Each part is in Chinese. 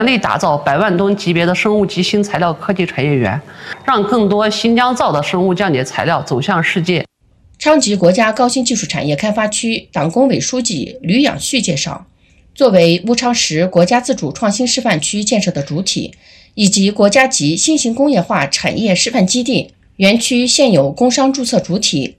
力打造100万吨级别的生物及新材料科技产业园，让更多新疆造的生物降解材料走向世界。 昌吉国家高新技术产业开发区党工委书记吕养旭介绍，作为乌昌市国家自主创新示范区建设的主体，以及国家级新型工业化产业示范基地，园区现有工商注册主体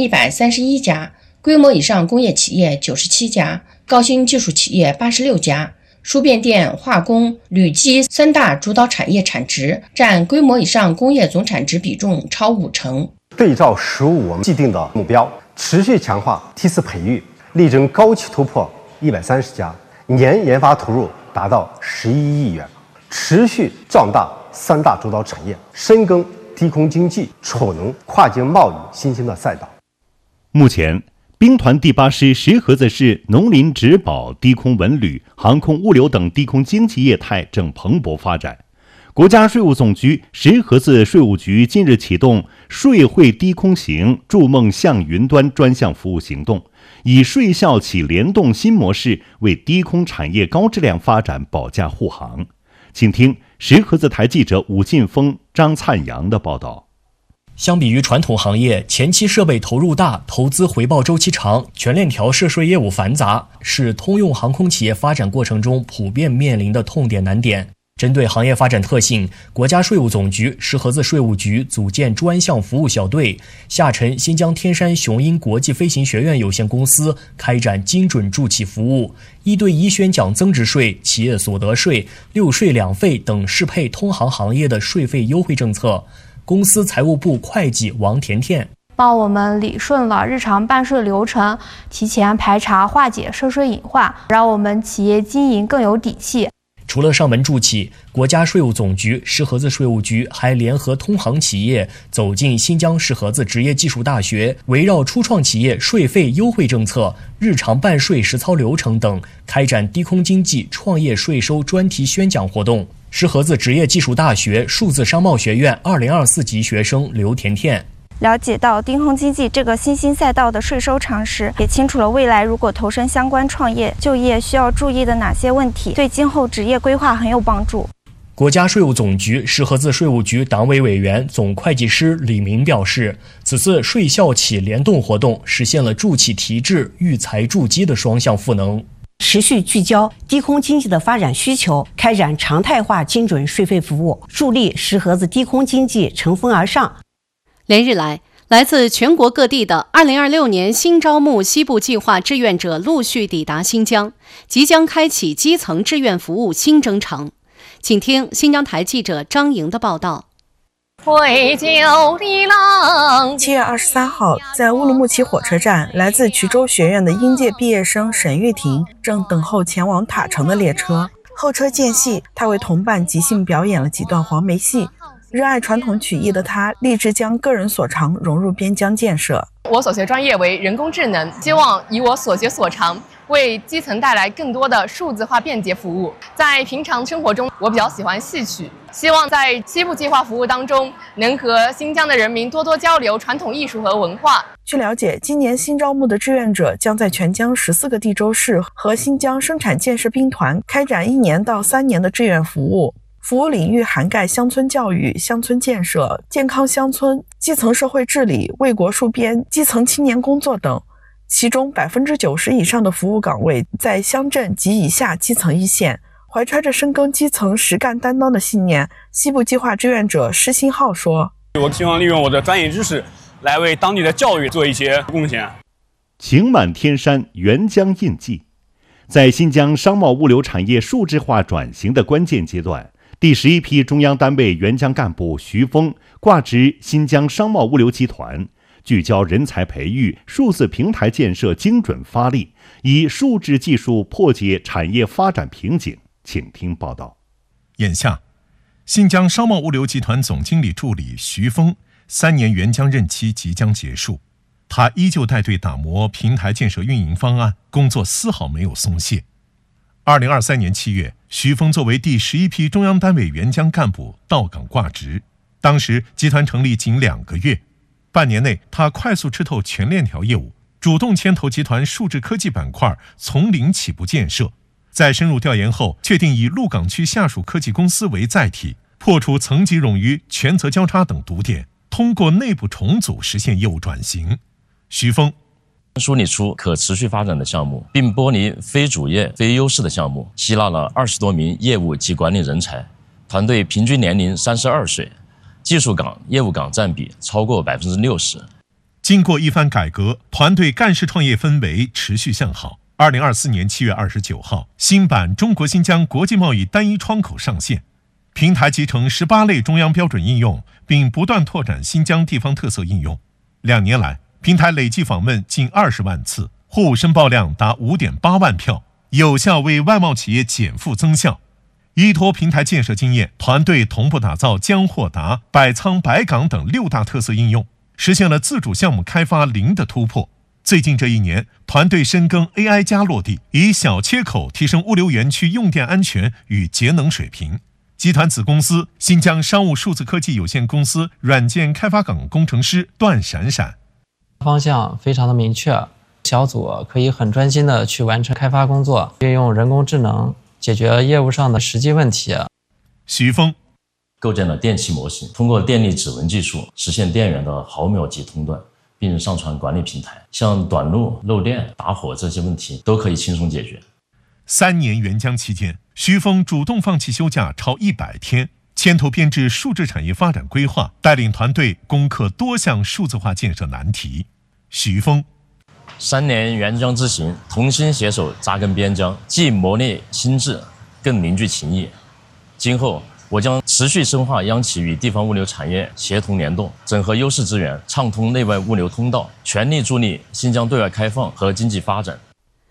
2131家，规模以上工业企业97家，高新技术企业86家。输变电、化工、铝基3大主导产业产值占规模以上工业总产值比重超50%。 对照15我们既定的目标，持续强化梯次培育，力争高企突破130家，年研发投入达到11亿元，持续壮大3大主导产业，深耕低空经济、储能、跨境贸易新兴的赛道。 目前，兵团第8师石河子市农林植保、低空文旅、航空物流等低空经济业态正蓬勃发展。国家税务总局石河子税务局近日启动税会低空行筑梦向云端专项服务行动，以税校企联动新模式为低空产业高质量发展保驾护航。请听石河子台记者武进峰、张灿阳的报道。 相比于传统行业，前期设备投入大、投资回报周期长、全链条涉税业务繁杂，是通用航空企业发展过程中普遍面临的痛点难点。针对行业发展特性，国家税务总局石河子税务局组建专项服务小队，下沉新疆天山雄鹰国际飞行学院有限公司开展精准助企服务，1对1宣讲增值税、企业所得税、6税2费等适配通航行业的税费优惠政策。公司财务部会计王甜甜帮我们理顺了日常办税流程，提前排查化解涉税隐患，让我们企业经营更有底气。 除了上门助企，国家税务总局石河子税务局还联合通航企业走进新疆石河子职业技术大学，围绕初创企业税费优惠政策、日常办税实操流程等，开展低空经济创业税收专题宣讲活动。石河子职业技术大学数字商贸学院2024级学生刘甜甜了解到低空经济这个新兴赛道的税收常识，也清楚了未来如果投身相关创业就业需要注意的哪些问题，对今后职业规划很有帮助。 国家税务总局石河子税务局党委委员、总会计师李明表示，此次税校企联动活动实现了助企提质、育才助机的双向赋能。 持续聚焦低空经济的发展需求，开展常态化精准税费服务，助力石河子低空经济乘风而上。 连日来，来自全国各地的2026年新招募西部计划志愿者陆续抵达新疆，即将开启基层志愿服务新征程。请听新疆台记者张莹的报道。 回九里浪。 7月23号，在乌鲁木齐火车站，来自衢州学院的应届毕业生沈玉婷正等候前往塔城的列车。候车间隙，她为同伴即兴表演了几段黄梅戏。热爱传统曲艺的她，立志将个人所长融入边疆建设。 我所学专业为人工智能，希望以我所学所长，为基层带来更多的数字化便捷服务。在平常生活中，我比较喜欢戏曲，希望在西部计划服务当中，能和新疆的人民多多交流传统艺术和文化。 据了解，今年新招募的志愿者将在全疆14个地州市和新疆生产建设兵团开展1年到3年的志愿服务。服务领域涵盖乡村教育、乡村建设、健康乡村、基层社会治理、为国戍边、基层青年工作等，其中90%以上的服务岗位在乡镇及以下基层一线。怀揣着深耕基层实干担当的信念，西部计划志愿者施新浩说： 我希望利用我的专业知识来为当地的教育做一些贡献。 晴满天山，沅江印记。在新疆商贸物流产业数字化转型的关键阶段，第11批中央单位援疆干部徐峰挂职新疆商贸物流集团，聚焦人才培育、数字平台建设精准发力，以数字技术破解产业发展瓶颈。请听报道。 眼下，新疆商贸物流集团总经理助理徐峰3年援疆任期即将结束，他依旧带队打磨平台建设运营方案，工作丝毫没有松懈。2023年7月，徐峰作为第11批中央单位援疆干部到岗挂职。当时集团成立仅2个月，半年内他快速吃透全链条业务，主动牵头集团数字科技板块从零起步建设， 在深入调研后，确定以鹿港区下属科技公司为载体，破除层级冗余、权责交叉等堵点，通过内部重组实现业务转型。徐峰梳理出可持续发展的项目，并剥离非主业、非优势的项目，吸纳了20多名业务及管理人才，团队平均年龄32岁，技术岗、业务岗占比超过60%。 经过一番改革，团队干事创业氛围持续向好。2024年7月29号，新版中国新疆国际贸易单一窗口上线，平台集成18类中央标准应用，并不断拓展新疆地方特色应用。2年来，平台累计访问近20万次，货物申报量达5.8万票，有效为外贸企业减负增效。依托平台建设经验，团队同步打造江货达、百仓百港等6大特色应用，实现了自主项目开发零的突破。最近这1年，团队深耕 AI 加落地，以小切口提升物流园区用电安全与节能水平。集团子公司新疆商务数字科技有限公司软件开发岗工程师段闪闪， 方向非常的明确，小组可以很专心的去完成开发工作，运用人工智能解决业务上的实际问题。 徐峰构建了电气模型，通过电力指纹技术实现电源的毫秒级通断，并上传管理平台，像短路、漏电、打火这些问题都可以轻松解决。 3年援疆期间，徐峰主动放弃休假超100天，牵头编制数字产业发展规划，带领团队攻克多项数字化建设难题。徐峰 3年援疆之行，同心携手扎根边疆，既磨练心智，更凝聚情谊。今后我将持续深化央企与地方物流产业协同联动，整合优势资源，畅通内外物流通道，全力助力新疆对外开放和经济发展。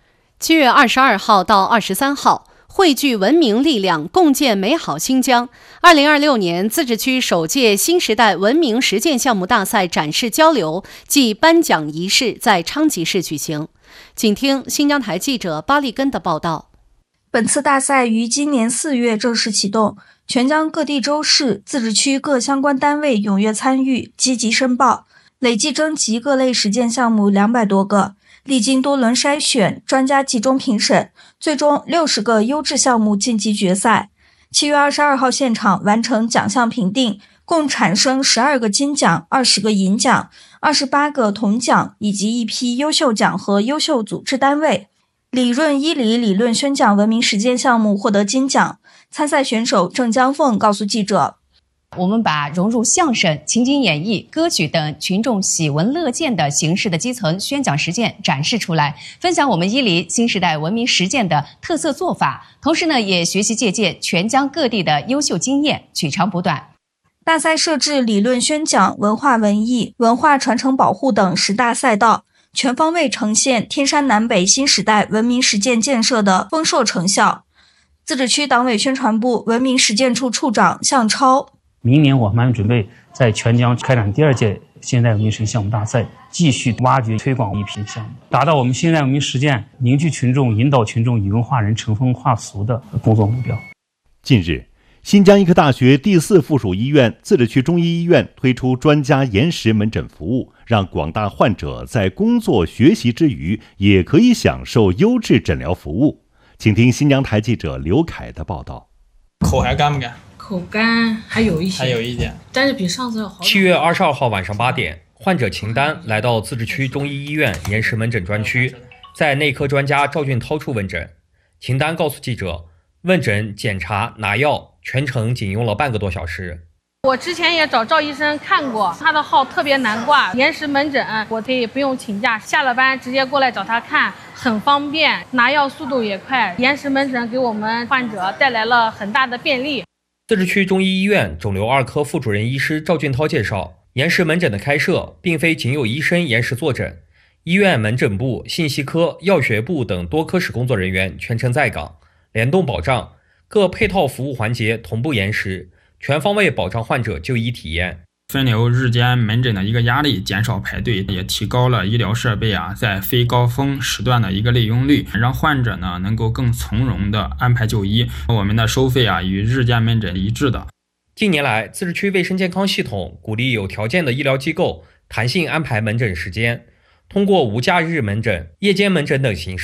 7月22号到23号，汇聚文明力量，共建美好新疆。2026年自治区首届新时代文明实践项目大赛展示交流暨颁奖仪式在昌吉市举行。请听新疆台记者巴利根的报道。 本次大赛于今年4月正式启动，全疆各地州市、自治区各相关单位踊跃参与，积极申报，累计征集各类实践项目200多个。历经多轮筛选，专家集中评审，最终60个优质项目晋级决赛。7月22号现场完成奖项评定，共产生12个金奖、20个银奖、28个铜奖以及1批优秀奖和优秀组织单位。理润伊犁理论宣讲文明实践项目获得金奖。参赛选手郑江凤告诉记者， 我们把融入相声、情景演绎、歌曲等群众喜闻乐见的形式的基层宣讲实践展示出来，分享我们伊犁新时代文明实践的特色做法，同时呢，也学习借鉴全疆各地的优秀经验，取长补短。 大赛设置理论宣讲、文化文艺、文化传承保护等10大赛道，全方位呈现天山南北新时代文明实践建设的丰硕成效。自治区党委宣传部文明实践处处长向超， 明年我们准备在全疆开展第2届新时代文明实践项目大赛，继续挖掘推广一批项目，达到我们新时代文明实践凝聚群众、引导群众以文化人成风化俗的工作目标。 近日，新疆医科大学第4附属医院自治区中医医院推出专家延时门诊服务，让广大患者在工作学习之余也可以享受优质诊疗服务。请听新疆台记者刘凯的报道。 口还干不干？ 口干还有一点，但是比上次要好。7月22号晚上8点，患者秦丹来到自治区中医医院延时门诊专区，在内科专家赵俊涛处问诊。秦丹告诉记者，问诊、检查、拿药全程仅用了半个多小时。 我之前也找赵医生看过，他的号特别难挂，延时门诊我可以不用请假，下了班直接过来找他看，很方便，拿药速度也快。延时门诊给我们患者带来了很大的便利。 自治区中医医院肿瘤2科副主任医师赵俊涛介绍，延时门诊的开设并非仅有医生延时坐诊，医院门诊部、信息科、药学部等多科室工作人员全程在岗，联动保障，各配套服务环节同步延时，全方位保障患者就医体验。 分流日间门诊的一个压力，减少排队，也提高了医疗设备在非高峰时段的一个利用率，让患者呢能够更从容的安排就医。我们的收费与日间门诊一致的。 近年来，自治区卫生健康系统鼓励有条件的医疗机构弹性安排门诊时间，通过无假日门诊、夜间门诊等形式，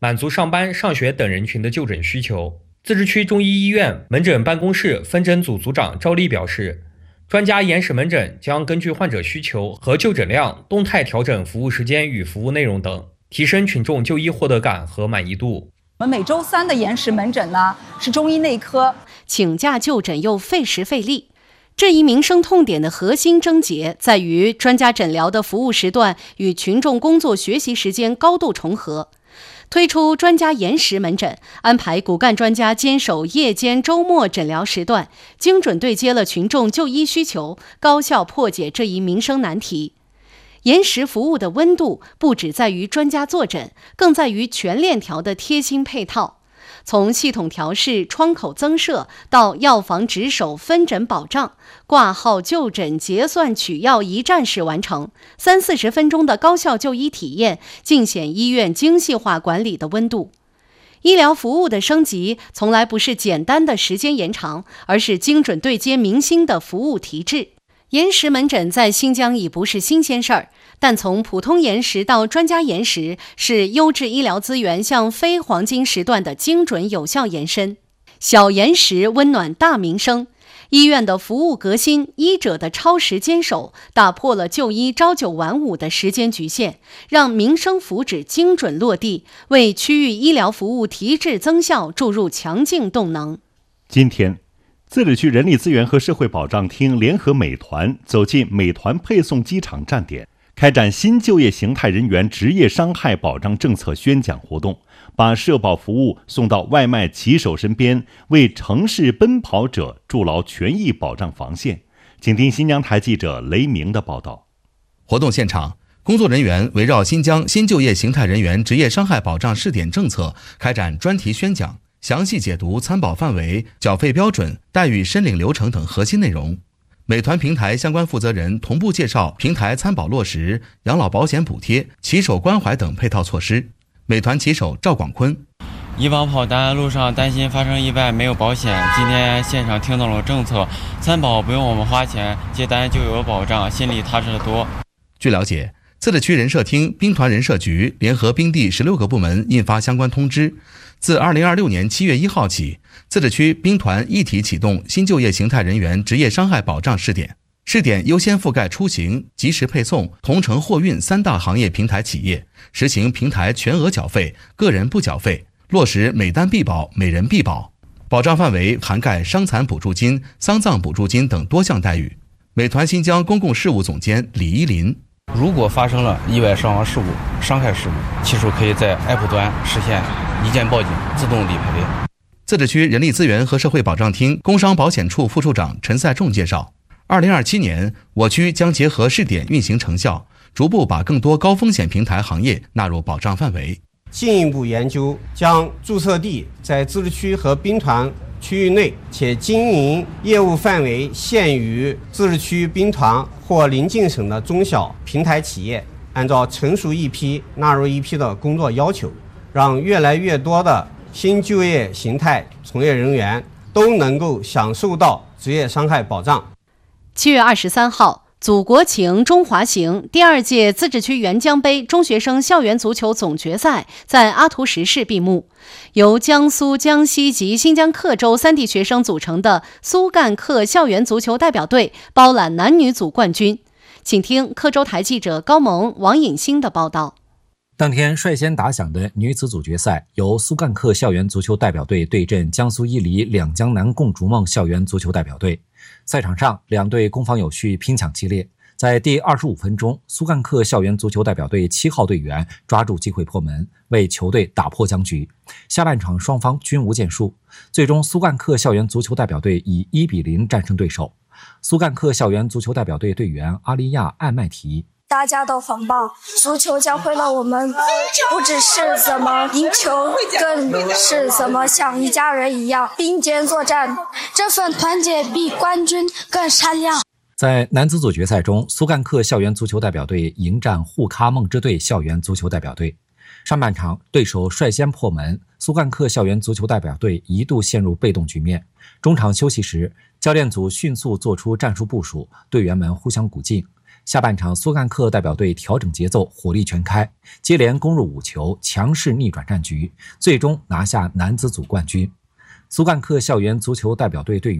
满足上班、上学等人群的就诊需求。自治区中医医院门诊办公室分诊组组长赵丽表示，专家延时门诊将根据患者需求和就诊量动态调整服务时间与服务内容等，提升群众就医获得感和满意度。 我们每周3的延时门诊呢，是中医内科， 请假就诊又费时费力。这一民生痛点的核心症结在于专家诊疗的服务时段与群众工作学习时间高度重合。推出专家延时门诊，安排骨干专家坚守夜间、周末诊疗时段，精准对接了群众就医需求，高效破解这一民生难题。延时服务的温度不只在于专家坐诊，更在于全链条的贴心配套。从系统调试、窗口增设到药房值守、分诊保障，挂号、就诊、结算、取药一站式完成，30-40分钟的高效就医体验，尽显医院精细化管理的温度。医疗服务的升级从来不是简单的时间延长，而是精准对接民心的服务提质。延时门诊在新疆已不是新鲜事儿，但从普通延时到专家延时，是优质医疗资源向非黄金时段的精准有效延伸。小延时温暖大民生，医院的服务革新，医者的超时坚守，打破了就医朝9晚5的时间局限，让民生福祉精准落地，为区域医疗服务提质增效注入强劲动能。 今天自治区人力资源和社会保障厅联合美团走进美团配送机场站点，开展新就业形态人员职业伤害保障政策宣讲活动，把社保服务送到外卖骑手身边，为城市奔跑者筑牢权益保障防线。请听新疆台记者雷鸣的报道。 活动现场，工作人员围绕新疆新就业形态人员职业伤害保障试点政策开展专题宣讲，详细解读参保范围、缴费标准、待遇申领流程等核心内容。美团平台相关负责人同步介绍平台参保落实、养老保险补贴、骑手关怀等配套措施。美团骑手赵广坤： 以往跑单路上担心发生意外没有保险，今天现场听到了政策，参保不用我们花钱，接单就有保障，心里踏实得多。 据了解，自治区人社厅、兵团人社局联合兵地16个部门印发相关通知，自2026年7月1号起，自治区兵团一体启动新就业形态人员职业伤害保障试点。试点优先覆盖出行、即时配送、同城货运3大行业平台企业，实行平台全额缴费、个人不缴费，落实每单必保、每人必保。保障范围涵盖伤残补助金、丧葬补助金等多项待遇。美团新疆公共事务总监李依林： 如果发生了意外伤亡事故、伤害事故，骑手可以在 App 端实现一键报警、自动理赔。 自治区人力资源和社会保障厅工商保险处副处长陈赛仲介绍，2027年，我区将结合试点运行成效，逐步把更多高风险平台行业纳入保障范围。 进一步研究将注册地在自治区和兵团区域内，且经营业务范围限于自治区兵团或邻近省的中小平台企业，按照成熟一批纳入一批的工作要求，让越来越多的新就业形态从业人员都能够享受到职业伤害保障。 7月23号，祖国情中华行第2届自治区沅江杯中学生校园足球总决赛在阿图什市闭幕。由江苏、江西及新疆克州3地学生组成的苏干克校园足球代表队包揽男女组冠军。请听克州台记者高萌、王颖欣的报道。 当天率先打响的女子组决赛，由苏干克校园足球代表队对阵江苏伊犁两江南共筑梦校园足球代表队。赛场上，两队攻防有序，拼抢激烈。在第25分钟，苏干克校园足球代表队7号队员抓住机会破门，为球队打破僵局。下半场双方均无建树，最终苏干克校园足球代表队以1-0战胜对手。苏干克校园足球代表队队员阿利亚·艾麦提： 大家都很棒，足球教会了我们不只是怎么赢球，更是怎么像一家人一样并肩作战，这份团结比冠军更闪亮。 在男子组决赛中，苏干克校园足球代表队迎战沪喀梦支队校园足球代表队。上半场对手率先破门，苏干克校园足球代表队一度陷入被动局面。中场休息时，教练组迅速做出战术部署，队员们互相鼓劲。 下半场，苏干克代表队调整节奏，火力全开，接连攻入5球，强势逆转战局，最终拿下男子组冠军。苏干克校园足球代表队队员